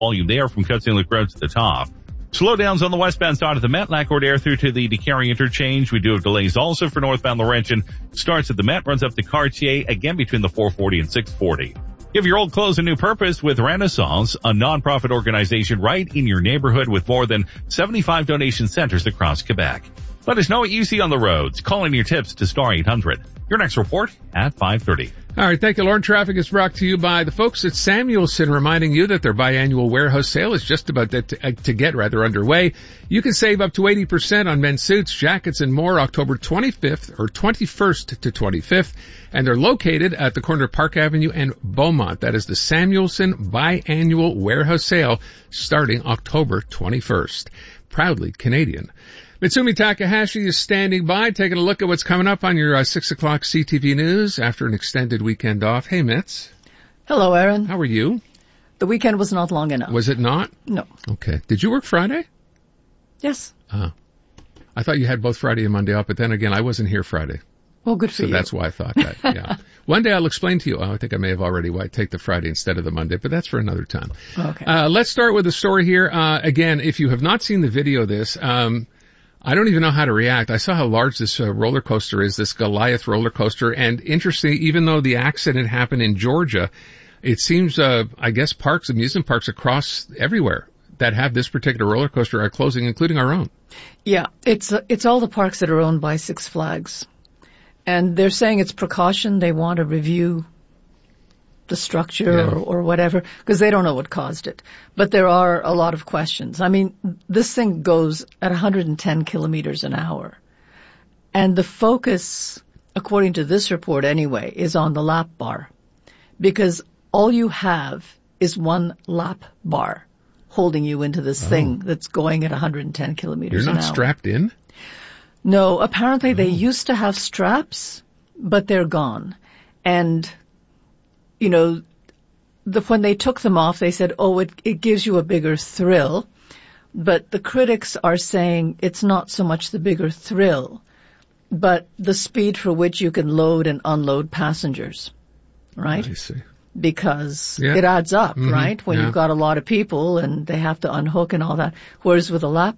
volume there from Cutsinglick Road to the top. Slowdowns on the westbound side of the Met, Lac-Courte Air through to the DeCarry interchange. We do have delays also for northbound Laurentian. Starts at the Met, runs up to Cartier, again between the 440 and 640. Give your old clothes a new purpose with Renaissance, a nonprofit organization right in your neighborhood with more than 75 donation centers across Quebec. Let us know what you see on the roads. Call in your tips to Star 800. Your next report at 5:30. All right, thank you, Lauren. Traffic is brought to you by the folks at Samuelson, reminding you that their biannual warehouse sale is just about to get underway. You can save up to 80% on men's suits, jackets, and more October 25th or 21st to 25th. And they're located at the corner of Park Avenue and Beaumont. That is the Samuelson biannual warehouse sale starting October 21st. Proudly Canadian. Mitsumi Takahashi is standing by, taking a look at what's coming up on your 6 o'clock CTV News after an extended weekend off. Hey, Mitz. Hello, Aaron. How are you? The weekend was not long enough. Was it not? No. Okay. Did you work Friday? Yes. I thought you had both Friday and Monday off, but then again, I wasn't here Friday. Well, good for you. So that's why I thought that, yeah. One day I'll explain to you. I think I may have already why I take the Friday instead of the Monday, but that's for another time. Okay. Let's start with the story here. Again, if you have not seen the video of this, I don't even know how to react. I saw how large this roller coaster is, this Goliath roller coaster. And interesting, even though the accident happened in Georgia, it seems, I guess amusement parks across everywhere that have this particular roller coaster are closing, including our own. Yeah, it's all the parks that are owned by Six Flags. And they're saying it's precaution. They want to review the structure or whatever, because they don't know what caused it. But there are a lot of questions. I mean, this thing goes at 110 kilometers an hour. And the focus, according to this report anyway, is on the lap bar. Because all you have is one lap bar holding you into this thing that's going at 110 kilometers an hour. You're not strapped in? No, apparently they used to have straps, but they're gone. And you know, when they took them off, they said, it gives you a bigger thrill. But the critics are saying it's not so much the bigger thrill, but the speed for which you can load and unload passengers, right? I see. Because it adds up, right? When you've got a lot of people and they have to unhook and all that. Whereas with a lap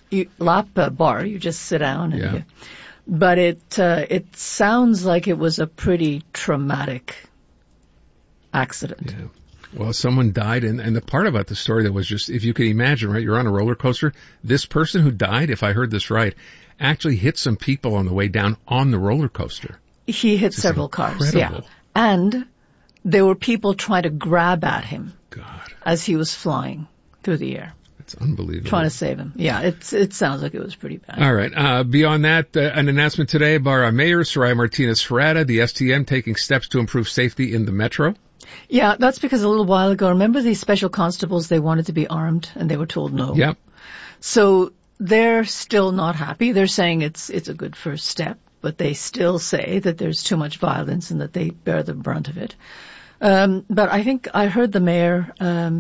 bar, you just sit down and but it sounds like it was a pretty traumatic accident. Yeah. Well, someone died, and the part about the story that was just, if you can imagine, right, you're on a roller coaster. This person who died, if I heard this right, actually hit some people on the way down on the roller coaster. He hit several cars, and there were people trying to grab at him as he was flying through the air. It's unbelievable. Trying to save him. Yeah, it sounds like it was pretty bad. All right. Beyond that, an announcement today by our mayor, Soraya Martinez-Ferrada, the STM taking steps to improve safety in the metro. Yeah, that's because a little while ago, remember these special constables, they wanted to be armed and they were told no. Yep. So they're still not happy. They're saying it's a good first step, but they still say that there's too much violence and that they bear the brunt of it. But I think I heard the mayor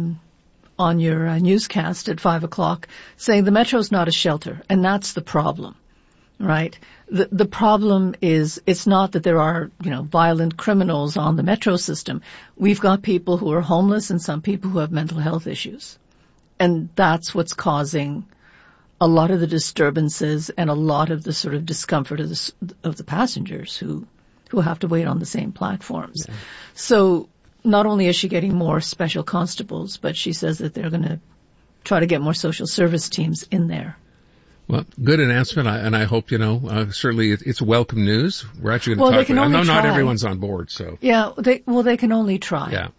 on your newscast at 5 o'clock saying the metro's not a shelter, and that's the problem. Right? The problem is, it's not that there are, violent criminals on the metro system. We've got people who are homeless and some people who have mental health issues. And that's what's causing a lot of the disturbances and a lot of the sort of discomfort of the passengers who have to wait on the same platforms. Yeah. So not only is she getting more special constables, but she says that they're going to try to get more social service teams in there. Well, good announcement, and I hope, certainly it's welcome news. We're actually going to talk about it. I know not everyone's on board, so. Yeah, they can only try. Yeah.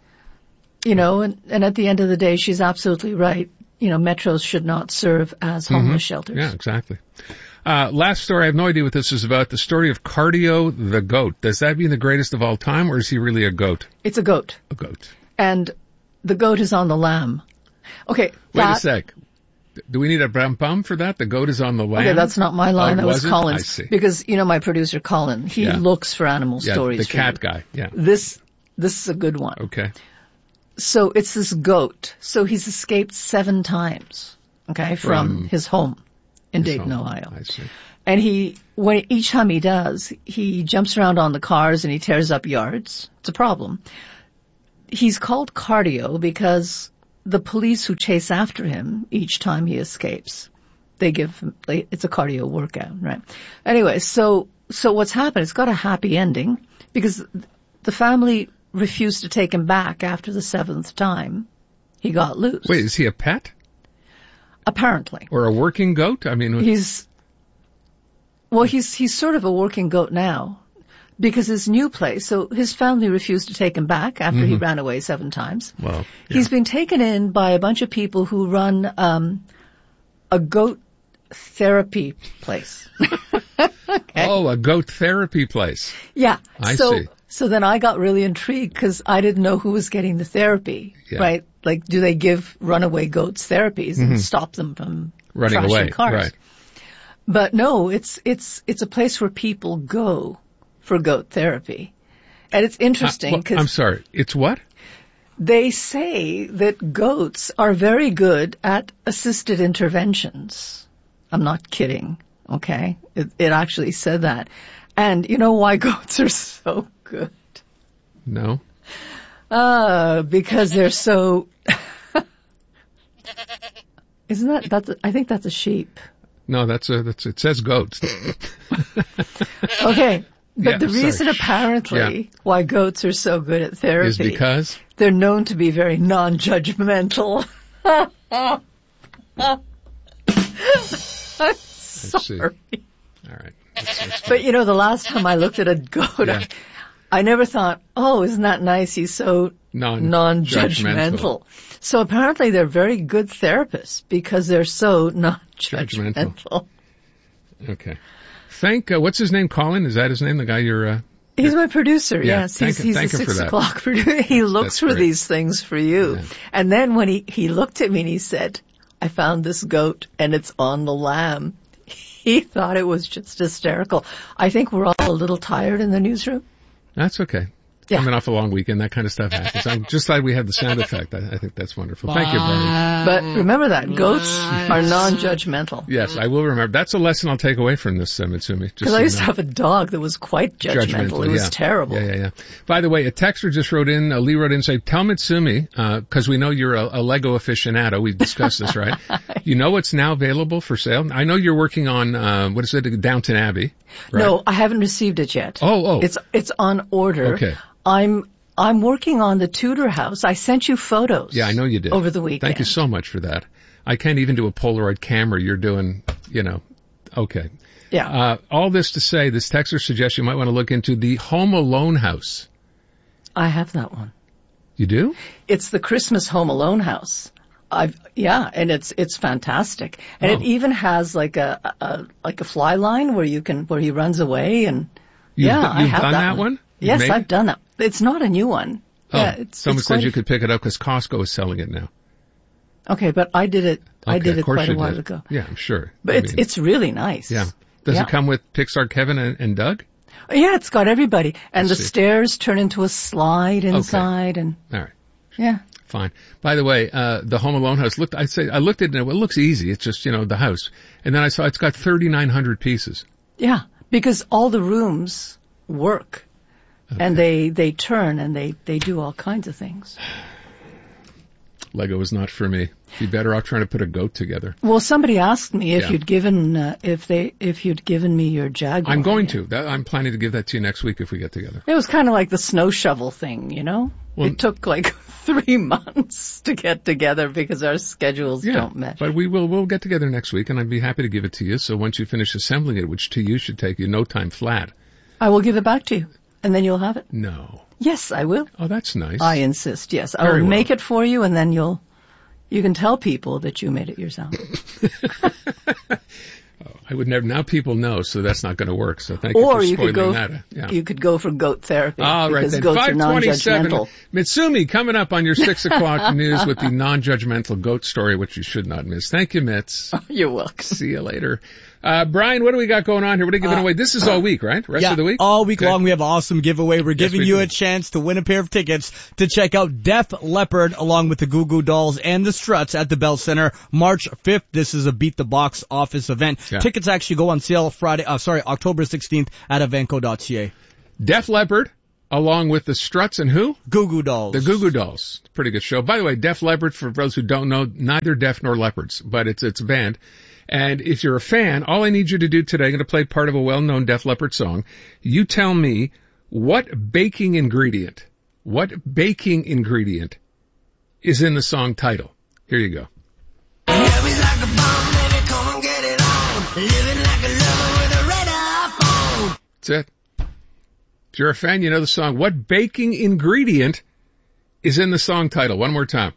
And at the end of the day, she's absolutely right. Metros should not serve as homeless shelters. Yeah, exactly. Last story, I have no idea what this is about, the story of Cardio the goat. Does that mean the greatest of all time, or is he really a goat? It's a goat. A goat. And the goat is on the lamb. Okay. Wait a sec. Do we need a bram-pam for that? The goat is on the lamb? Okay, that's not my line. That was Colin's. I see. Because, my producer, Colin, he looks for animal stories. The cat guy, yeah. This is a good one. Okay. So it's this goat. So he's escaped 7 times, from his home in Dayton, Ohio. I see. And each time he does, he jumps around on the cars and he tears up yards. It's a problem. He's called Cardio because the police who chase after him each time he escapes, they give him, it's a cardio workout, right? Anyway, so what's happened, it's got a happy ending because the family refused to take him back after the 7th time he got loose. Wait, is he a pet? Apparently. Or a working goat? I mean, he's sort of a working goat now because his new place, so his family refused to take him back after he ran away 7 times. Well, yeah. He's been taken in by a bunch of people who run a goat therapy place. Okay. Oh, a goat therapy place. Yeah. I see. So then I got really intrigued because I didn't know who was getting the therapy, right? Like, do they give runaway goats therapies and stop them from running trashing away? cars? Right. But no, it's a place where people go for goat therapy. And it's interesting because I'm sorry. It's what? They say that goats are very good at assisted interventions. I'm not kidding. Okay. It actually said that. And you know why goats are so good? No. Because they're so, I think that's a sheep. No, it says goats. Okay. But the reason apparently why goats are so good at therapy is because they're known to be very non-judgmental. I'm sorry. All right. But you know, the last time I looked at a goat, I never thought, oh, isn't that nice? He's so non-judgmental. So apparently they're very good therapists because they're so non-judgmental. Okay. What's his name? Colin? Is that his name? The guy you're, He's my producer, yes. He's a 6 o'clock producer. He looks for these things for you. Yeah. And then when he looked at me and he said, I found this goat and it's on the lamb. He thought it was just hysterical. I think we're all a little tired in the newsroom. That's okay. Yeah. Coming off a long weekend, that kind of stuff happens. I'm just glad we had the sound effect. I think that's wonderful. Thank you, Brian. But remember that. Goats are non-judgmental. Yes, I will remember. That's a lesson I'll take away from this, Mitsumi. Because I used to have a dog that was quite judgmental. It was terrible. Yeah. By the way, a texter just wrote in, Lee wrote in, saying, tell Mitsumi, because we know you're a Lego aficionado. We've discussed this, right? You know what's now available for sale? I know you're working on, what is it, Downton Abbey, right? No, I haven't received it yet. Oh. It's on order. Okay. I'm working on the Tudor house. I sent you photos. Yeah, I know you did. Over the weekend. Thank you so much for that. I can't even do a Polaroid camera. You're doing, okay. Yeah. All this to say, this texter suggests you might want to look into the Home Alone house. I have that one. You do? It's the Christmas Home Alone house. And it's fantastic. And it even has like a fly line where he runs away and You've I have done that one? Yes, I've done that. It's not a new one. Oh, yeah, someone said you could pick it up because Costco is selling it now. Okay, but I did it. I did it quite a while ago. Yeah, I'm sure. But it's really nice. Yeah. Does it come with Pixar Kevin and Doug? Yeah, it's got everybody, and the stairs turn into a slide inside, and all right. Yeah. Fine. By the way, the Home Alone house I looked at it. Well, it looks easy. It's just the house, and then I saw it's got 3,900 pieces. Yeah, because all the rooms work. Okay. And they turn and they do all kinds of things. Lego is not for me. Be better off trying to put a goat together. Well, somebody asked me if you'd given me your Jaguar. I'm going to. I'm planning to give that to you next week if we get together. It was kind of like the snow shovel thing, Well, it took like 3 months to get together because our schedules don't match. But we'll get together next week, and I'd be happy to give it to you. So once you finish assembling it, which to you should take you no time flat, I will give it back to you. And then you'll have it? No. Yes, I will. Oh, that's nice. I insist, yes. I will make it for you, and then you can tell people that you made it yourself. I would never. Now people know, so that's not going to work. So thank you for spoiling that. You could go for goat therapy. All right, then. 5:27. Mitsumi coming up on your 6 o'clock news with the non-judgmental goat story, which you should not miss. Thank you, Mitz. You're welcome. See you later. Brian, what do we got going on here? What are you giving away? This is all week, right? Rest of the week? All week long we have an awesome giveaway. We're giving you a chance to win a pair of tickets to check out Def Leppard along with the Goo Goo Dolls and the Struts at the Bell Center March 5th. This is a Beat the Box Office event. Yeah. Tickets actually go on sale October 16th at Evenco.ca. Def Leppard, along with the Struts and who? Goo Goo Dolls. The Goo Goo Dolls. Pretty good show. By the way, Def Leppard, for those who don't know, neither deaf nor leopards, but it's a band. And if you're a fan, all I need you to do today, I'm going to play part of a well-known Def Leppard song. You tell me what baking ingredient is in the song title. Here you go. That's it. If you're a fan, you know the song. What baking ingredient is in the song title? One more time.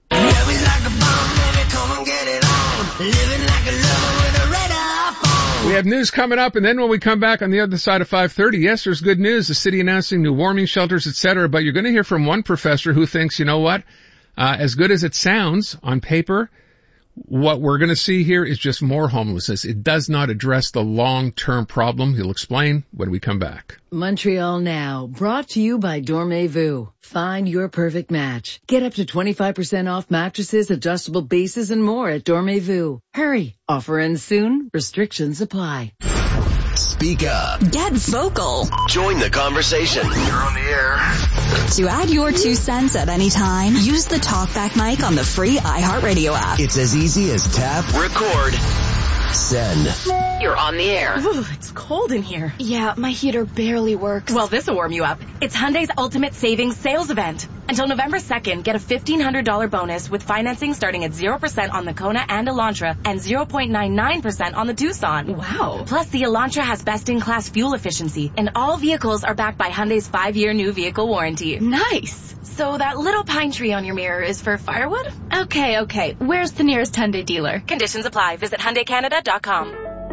We have news coming up, and then when we come back on the other side of 5:30, yes, there's good news. The city announcing new warming shelters, etc. But you're going to hear from one professor who thinks, you know what, as good as it sounds on paper, what we're going to see here is just more homelessness. It does not address the long-term problem. He'll explain when we come back. Montreal Now, brought to you by Dormez-vous. Find your perfect match. Get up to 25% off mattresses, adjustable bases, and more at Dormez-vous. Hurry. Offer ends soon. Restrictions apply. Speak up. Get vocal. Join the conversation. You're on the air. To add your 2 cents at any time, use the TalkBack mic on the free iHeartRadio app. It's as easy as tap, record, send. You're on the air. Ooh, it's cold in here. Yeah, my heater barely works. Well, this'll warm you up. It's Hyundai's Ultimate Savings Sales Event. Until November 2nd, get a $1,500 bonus with financing starting at 0% on the Kona and Elantra and 0.99% on the Tucson. Wow. Plus, the Elantra has best-in-class fuel efficiency, and all vehicles are backed by Hyundai's 5-year new vehicle warranty. Nice. So that little pine tree on your mirror is for firewood? Okay. Where's the nearest Hyundai dealer? Conditions apply. Visit HyundaiCanada.com.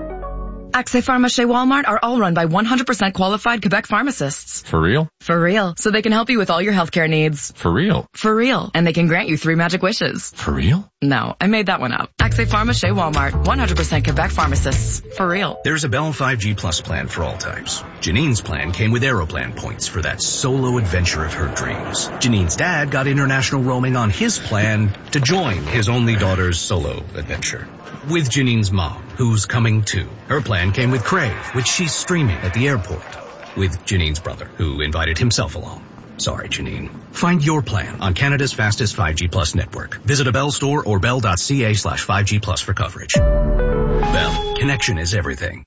Accès Pharma chez Walmart are all run by 100% qualified Quebec pharmacists. For real? For real. So they can help you with all your healthcare needs. For real? For real. And they can grant you 3 magic wishes. For real? No, I made that one up. Accès Pharma chez Walmart. 100% Quebec pharmacists. For real. There's a Bell 5G Plus plan for all types. Janine's plan came with Aeroplan points for that solo adventure of her dreams. Janine's dad got international roaming on his plan to join his only daughter's solo adventure. With Janine's mom, who's coming too. Her plan came with Crave, which she's streaming at the airport. With Janine's brother, who invited himself along. Sorry, Janine. Find your plan on Canada's fastest 5G Plus network. Visit a Bell store or bell.ca/5G Plus for coverage. Bell, connection is everything.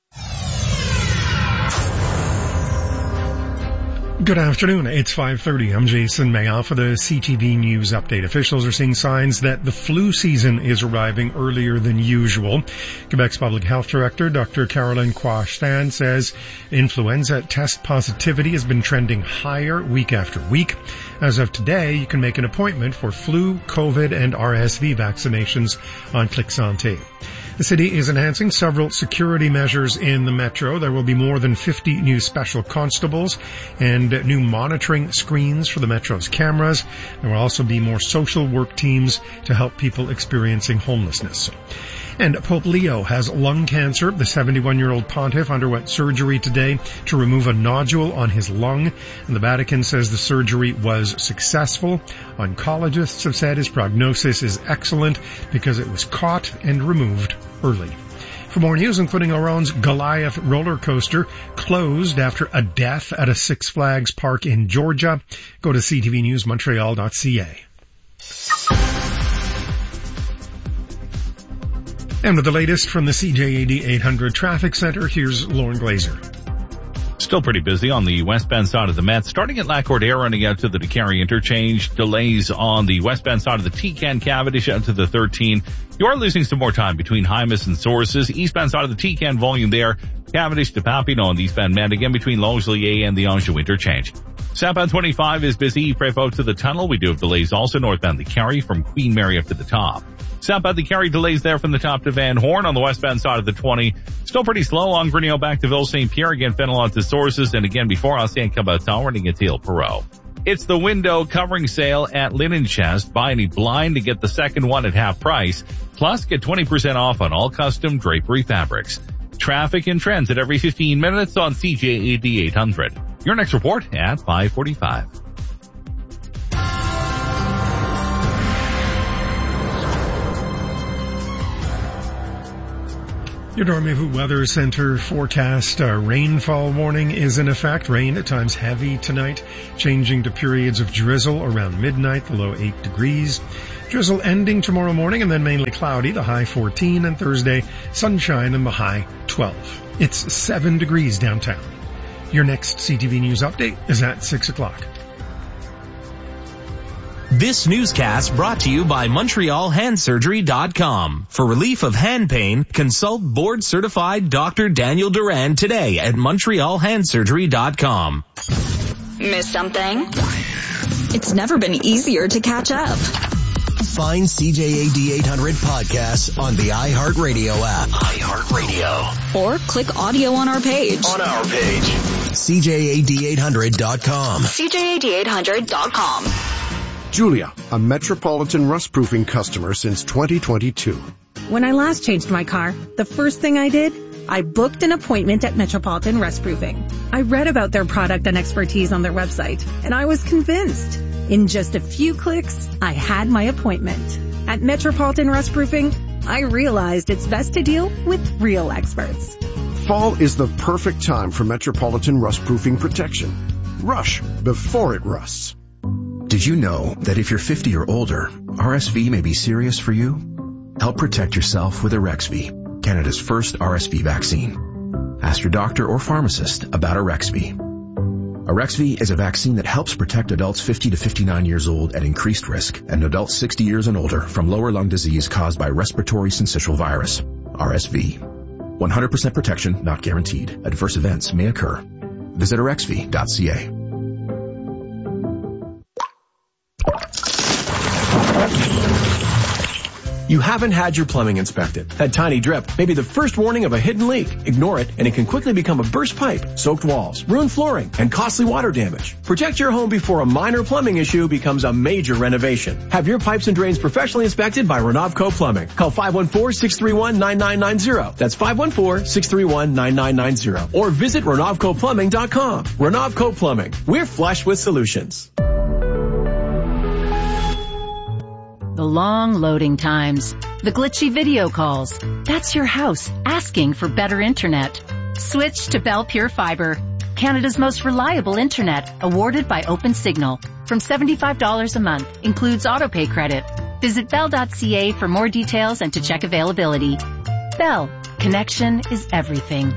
Good afternoon. It's 5:30. I'm Jason Mayall for the CTV News Update. Officials are seeing signs that the flu season is arriving earlier than usual. Quebec's Public Health Director, Dr. Caroline Quashtan, says influenza test positivity has been trending higher week after week. As of today, you can make an appointment for flu, COVID, and RSV vaccinations on ClickSanté. The city is enhancing several security measures in the metro. There will be more than 50 new special constables and new monitoring screens for the metro's cameras. There will also be more social work teams to help people experiencing homelessness. And Pope Leo has lung cancer. The 71-year-old pontiff underwent surgery today to remove a nodule on his lung, and the Vatican says the surgery was successful. Oncologists have said his prognosis is excellent because it was caught and removed early. For more news, including Oron's Goliath roller coaster closed after a death at a Six Flags park in Georgia, go to ctvnewsmontreal.ca. And with the latest from the CJAD 800 Traffic Center, here's Lauren Glazer. Still pretty busy on the westbound side of the Met. Starting at Lacordaire, running out to the DeCarry interchange. Delays on the westbound side of the T-Can Cavendish out to the 13. You are losing some more time between Hymas and Sources. Eastbound side of the T-Can volume there. Cavendish to Papineau on the eastbound Met. Again between Longueuil and the Anjou interchange. Southbound 25 is busy. Prévost to the tunnel. We do have delays also northbound the Carry from Queen Mary up to the top. Southbound the Carry delays there from the top to Van Horn on the westbound side of the 20. Still pretty slow on Grinnell back to Ville St. Pierre. Again, Fenelon to Sources. And again, before us, St. Caboton running at Teal Perot. It's the window covering sale at Linen Chest. Buy any blind to get the second one at half price. Plus, get 20% off on all custom drapery fabrics. Traffic and trends at every 15 minutes on CJAD 800. Your next report at 5:45. Your Dormez-vous Weather Center forecast rainfall warning is in effect. Rain at times heavy tonight, changing to periods of drizzle around midnight, the low 8 degrees. Drizzle ending tomorrow morning and then mainly cloudy, the high 14, and Thursday sunshine and the high 12. It's 7 degrees downtown. Your next CTV News update is at 6 o'clock. This newscast brought to you by MontrealHandSurgery.com. For relief of hand pain, consult board-certified Dr. Daniel Duran today at MontrealHandSurgery.com. Miss something? It's never been easier to catch up. Find CJAD 800 podcasts on the iHeartRadio app. iHeartRadio. Or click audio on our page. CJAD800.com. CJAD800.com. Julia, a Metropolitan Rust Proofing customer since 2022. When I last changed my car, the first thing I did, I booked an appointment at Metropolitan Rust Proofing. I read about their product and expertise on their website, and I was convinced. In just a few clicks, I had my appointment. At Metropolitan Rust Proofing, I realized it's best to deal with real experts. Fall is the perfect time for Metropolitan Rust Proofing protection. Rush before it rusts. Did you know that if you're 50 or older, RSV may be serious for you? Help protect yourself with Arexvy, Canada's first RSV vaccine. Ask your doctor or pharmacist about Arexvy. Arexvy is a vaccine that helps protect adults 50 to 59 years old at increased risk and adults 60 years and older from lower lung disease caused by respiratory syncytial virus, RSV. 100% protection not guaranteed. Adverse events may occur. Visit Arexvy.ca. You haven't had your plumbing inspected. That tiny drip may be the first warning of a hidden leak. Ignore it, and it can quickly become a burst pipe, soaked walls, ruined flooring, and costly water damage. Protect your home before a minor plumbing issue becomes a major renovation. Have your pipes and drains professionally inspected by Renovco Plumbing. Call 514-631-9990. That's 514-631-9990. Or visit RenovcoPlumbing.com. Renovco Plumbing. We're flush with solutions. The long loading times, the glitchy video calls. That's your house asking for better internet. Switch to Bell Pure Fiber, Canada's most reliable internet, awarded by OpenSignal. From $75 a month, includes autopay credit. Visit bell.ca for more details and to check availability. Bell, connection is everything.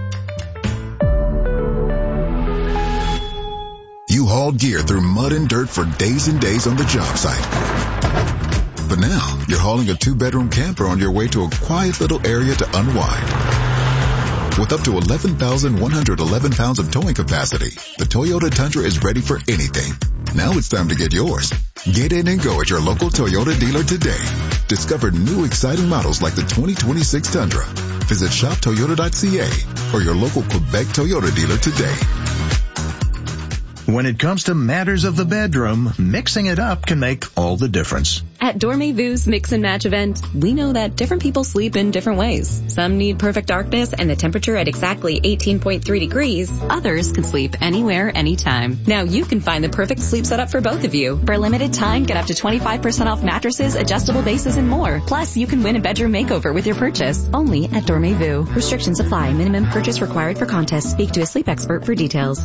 You hauled gear through mud and dirt for days and days on the job site. But now, you're hauling a 2-bedroom camper on your way to a quiet little area to unwind. With up to 11,111 pounds of towing capacity, the Toyota Tundra is ready for anything. Now it's time to get yours. Get in and go at your local Toyota dealer today. Discover new exciting models like the 2026 Tundra. Visit shoptoyota.ca or your local Quebec Toyota dealer today. When it comes to matters of the bedroom, mixing it up can make all the difference. At Dormez-vu's Mix and Match event, we know that different people sleep in different ways. Some need perfect darkness and the temperature at exactly 18.3 degrees. Others can sleep anywhere, anytime. Now you can find the perfect sleep setup for both of you. For a limited time, get up to 25% off mattresses, adjustable bases, and more. Plus, you can win a bedroom makeover with your purchase. Only at Dormez-vu. Restrictions apply. Minimum purchase required for contest. Speak to a sleep expert for details.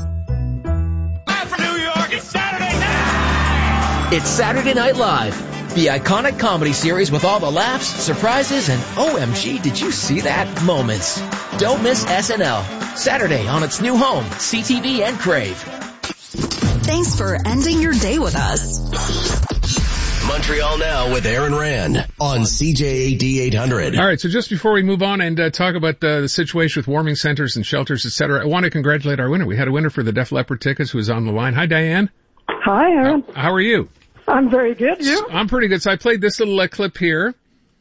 It's Saturday Night Live, the iconic comedy series with all the laughs, surprises, and OMG, did you see that moments. Don't miss SNL, Saturday on its new home, CTV and Crave. Thanks for ending your day with us. Montreal Now with Aaron Rand on CJAD 800. All right, so just before we move on and talk about the situation with warming centers and shelters, etc., I want to congratulate our winner. We had a winner for the Def Leppard tickets who is on the line. Hi, Diane. Hi, Aaron. How are you? I'm very good. You? I'm pretty good. So I played this little clip here.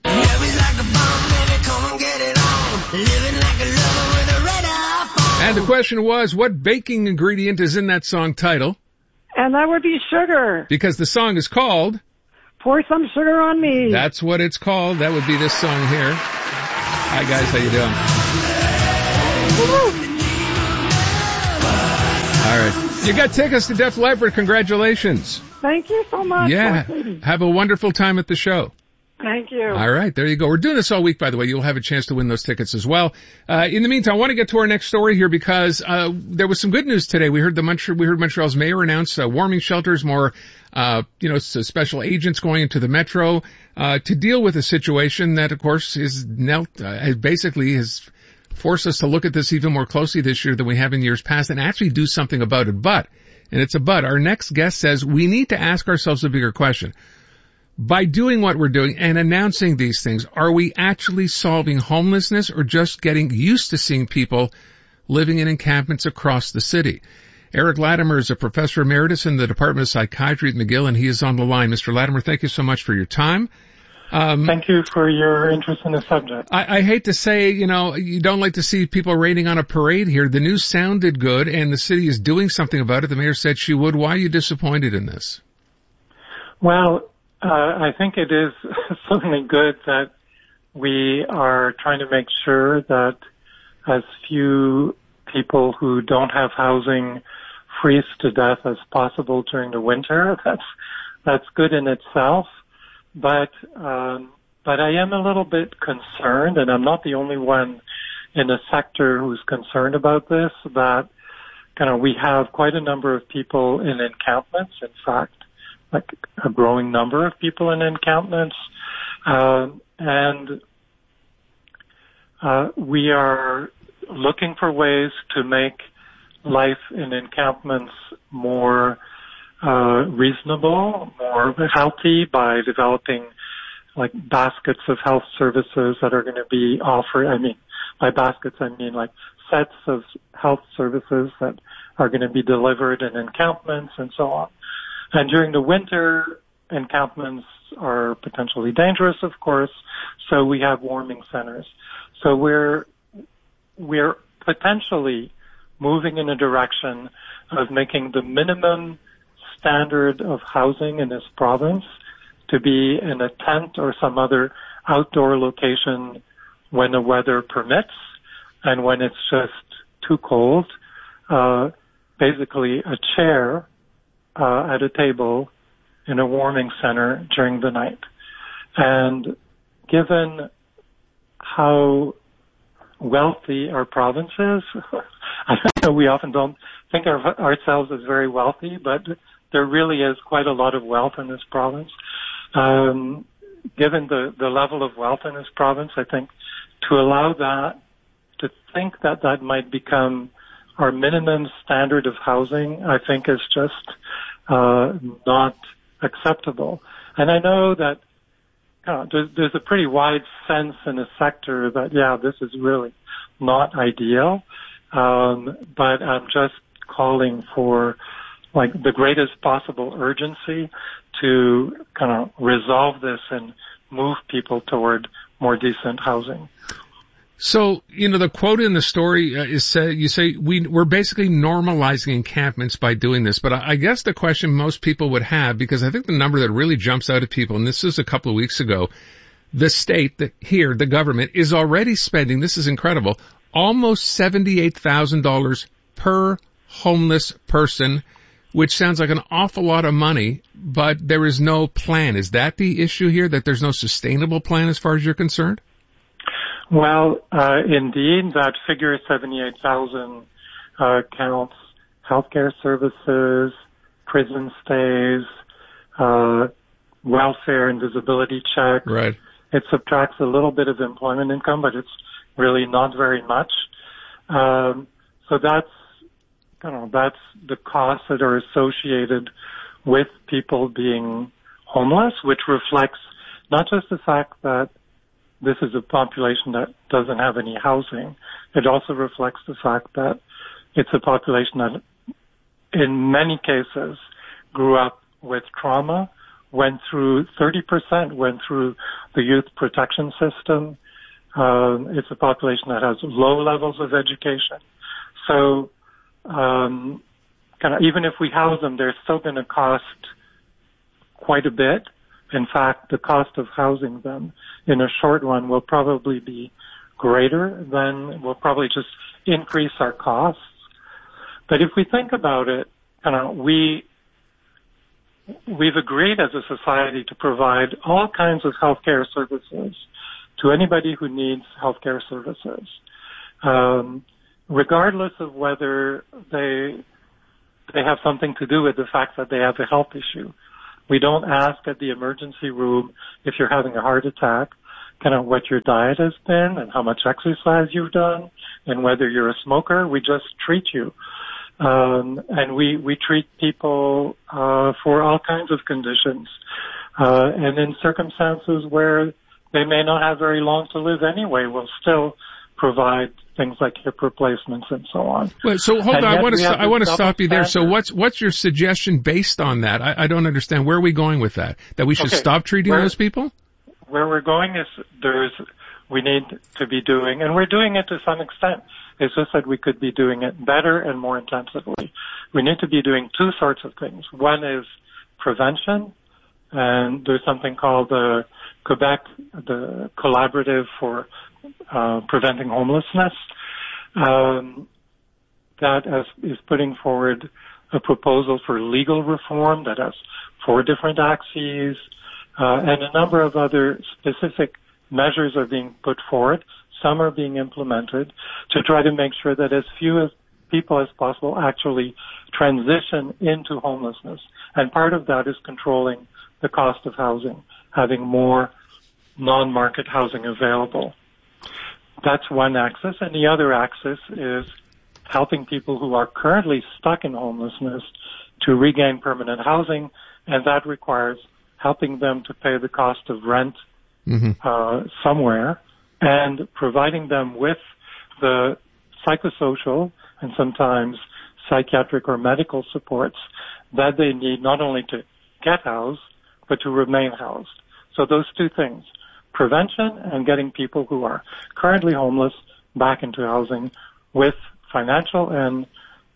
And the question was, what baking ingredient is in that song title? And that would be sugar. Because the song is called... Pour Some Sugar on Me. That's what it's called. That would be this song here. Hi, guys. How you doing? All right. You got tickets to Def Leppard. Congratulations. Thank you so much. Yeah. Have a wonderful time at the show. Thank you. All right, there you go. We're doing this all week, by the way. You'll have a chance to win those tickets as well. In the meantime, I want to get to our next story here because there was some good news today. We heard Montreal's mayor announce warming shelters, more special agents going into the metro to deal with a situation that, of course, has forced us to look at this even more closely this year than we have in years past and actually do something about it. But our next guest says we need to ask ourselves a bigger question. By doing what we're doing and announcing these things, are we actually solving homelessness or just getting used to seeing people living in encampments across the city? Eric Latimer is a professor emeritus in the Department of Psychiatry at McGill, and he is on the line. Mr. Latimer, thank you so much for your time. Thank you for your interest in the subject. I hate to say, you don't like to see people raining on a parade here. The news sounded good, and the city is doing something about it. The mayor said she would. Why are you disappointed in this? Well, I think it is certainly good that we are trying to make sure that as few people who don't have housing freeze to death as possible during the winter. That's good in itself. But I am a little bit concerned, and I'm not the only one in the sector who's concerned about this, that we have quite a number of people in encampments. In fact, like a growing number of people in encampments, and we are looking for ways to make life in encampments more reasonable, more healthy by developing like baskets of health services that are going to be offered. I mean, by baskets, I mean like sets of health services that are going to be delivered in encampments and so on. And during the winter, encampments are potentially dangerous, of course, so we have warming centers. So we're potentially moving in a direction of making the minimum standard of housing in this province to be in a tent or some other outdoor location when the weather permits, and when it's just too cold, basically a chair at a table in a warming center during the night. And given how wealthy our province is, I know we often don't think of ourselves as very wealthy, but there really is quite a lot of wealth in this province. Given the level of wealth in this province, I think to allow that, to think that that might become our minimum standard of housing, I think is just not acceptable. And I know that there's a pretty wide sense in the sector that, yeah, this is really not ideal. But I'm just calling for like the greatest possible urgency to resolve this and move people toward more decent housing. So, the quote in the story is you say we're basically normalizing encampments by doing this. But I guess the question most people would have, because I think the number that really jumps out at people, and this is a couple of weeks ago, the state the government is already spending, this is incredible, almost $78,000 per homeless person, which sounds like an awful lot of money, but there is no plan. Is that the issue here, that there's no sustainable plan as far as you're concerned? Well, indeed, that figure 78,000 counts healthcare services, prison stays, welfare and disability checks. Right. It subtracts a little bit of employment income, but it's really not very much. So that's the costs that are associated with people being homeless, which reflects not just the fact that this is a population that doesn't have any housing. It also reflects the fact that it's a population that, in many cases, grew up with trauma, went through the youth protection system. It's a population that has low levels of education. So, even if we house them, they're still going to cost quite a bit. In fact, the cost of housing them in a short run will probably be greater than, we'll probably just increase our costs. But if we think about it, we we've agreed as a society to provide all kinds of healthcare services to anybody who needs healthcare services, regardless of whether they have something to do with the fact that they have a health issue. We don't ask at the emergency room if you're having a heart attack, kind of what your diet has been and how much exercise you've done and whether you're a smoker. We just treat you. And we treat people for all kinds of conditions. And in circumstances where they may not have very long to live anyway, we'll still provide things like hip replacements and so on. Well, so hold on, I want to stop you there. So what's your suggestion based on that? I don't understand. Where are we going with that? That we should stop treating those people? Where we're going is we need to be doing, and we're doing it to some extent. It's just that we could be doing it better and more intensively. We need to be doing two sorts of things. One is prevention, and there's something called the Collaborative for Preventing Homelessness, that is putting forward a proposal for legal reform that has 4 different axes, and a number of other specific measures are being put forward. Some are being implemented to try to make sure that as few people as possible actually transition into homelessness. And part of that is controlling the cost of housing, having more non-market housing available. That's one axis. And the other axis is helping people who are currently stuck in homelessness to regain permanent housing, and that requires helping them to pay the cost of rent somewhere, and providing them with the psychosocial and sometimes psychiatric or medical supports that they need not only to get housed, but to remain housed. So those two things, prevention and getting people who are currently homeless back into housing with financial and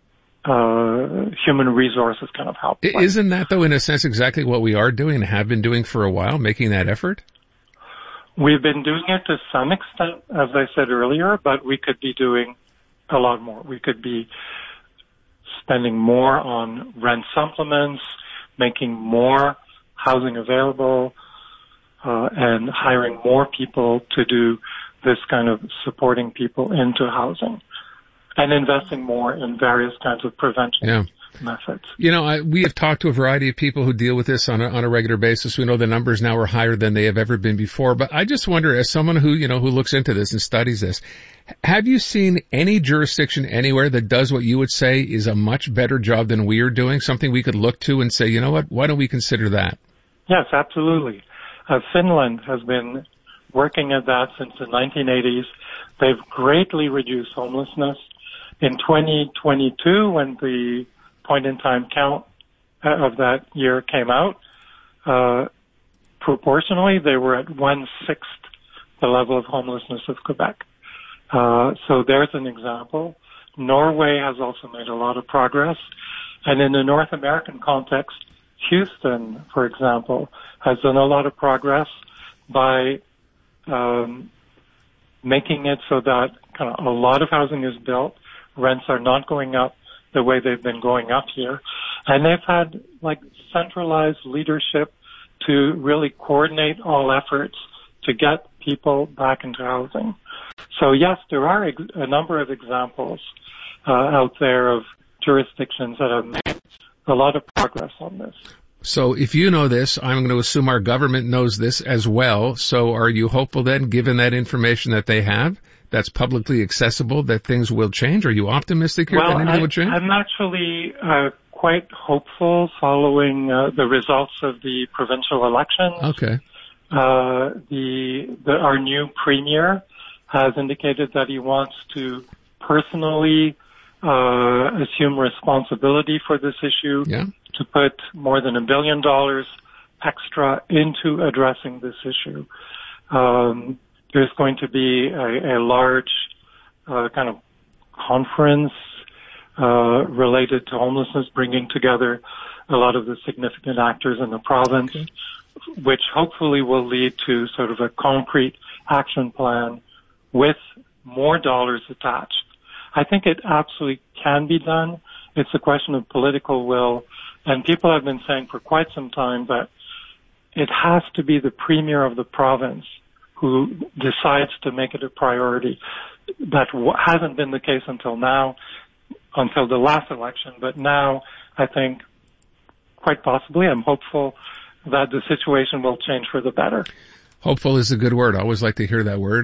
human resources kind of help. Isn't that, though, in a sense, exactly what we are doing and have been doing for a while, making that effort? We've been doing it to some extent, as I said earlier, but we could be doing a lot more. We could be spending more on rent supplements, making more housing available, and hiring more people to do this kind of supporting people into housing, and investing more in various kinds of prevention methods. You know, we have talked to a variety of people who deal with this on a regular basis. We know the numbers now are higher than they have ever been before. But I just wonder, as someone who looks into this and studies this, have you seen any jurisdiction anywhere that does what you would say is a much better job than we are doing? Something we could look to and say, you know what, why don't we consider that? Yes, absolutely. Finland has been working at that since the 1980s. They've greatly reduced homelessness. In 2022, when the point-in-time count of that year came out, proportionally, they were at 1/6 the level of homelessness of Quebec. So there's an example. Norway has also made a lot of progress. And in the North American context, Houston, for example, has done a lot of progress by making it so that kind of a lot of housing is built. Rents are not going up the way they've been going up here. And they've had like centralized leadership to really coordinate all efforts to get people back into housing. So yes, there are a number of examples out there of jurisdictions that have made a lot of progress on this. So if you know this, I'm going to assume our government knows this as well. So are you hopeful then, given that information that they have, that's publicly accessible, that things will change? Are you optimistic here that anything will change? I'm actually quite hopeful following the results of the provincial elections. Okay. Our new premier has indicated that he wants to personally assume responsibility for this issue, to put more than $1 billion extra into addressing this issue. There's going to be a large kind of conference related to homelessness, bringing together a lot of the significant actors in the province, which hopefully will lead to sort of a concrete action plan with more dollars attached. I think it absolutely can be done. It's a question of political will And people have been saying for quite some time that it has to be the premier of the province who decides to make it a priority. That hasn't been the case until now, until the last election, but now I think quite possibly, I'm hopeful that the situation will change for the better. Hopeful is a good word. I always like to hear that word.